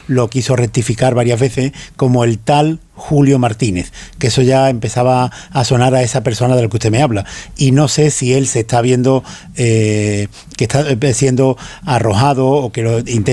lo quiso rectificar varias veces como el tal Julio Martínez, que eso ya empezaba a sonar a esa persona de la que usted me habla, y no sé si él se está viendo que está siendo arrojado o que lo intenta